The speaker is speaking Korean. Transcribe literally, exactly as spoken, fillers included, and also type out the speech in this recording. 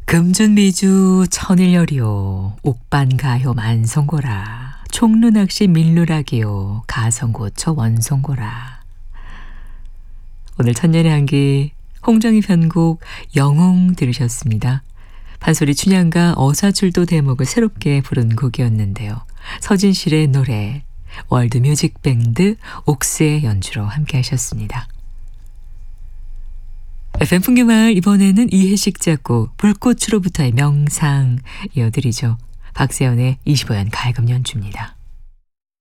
금준미주 천일열이요 옥반가효 만성고라 총루낚시 밀루락이요 가성고처 원성고라. 오늘 천년의 한기 홍정희 편곡 영웅 들으셨습니다. 판소리 춘향과 어사출도 대목을 새롭게 부른 곡이었는데요. 서진실의 노래 월드뮤직밴드 옥스의 연주로 함께 하셨습니다. 에프엠 풍류마을 이번에는 이혜식 작곡 불꽃으로부터의 명상 이어드리죠. 박세연의 이십오 년 가야금 연주입니다.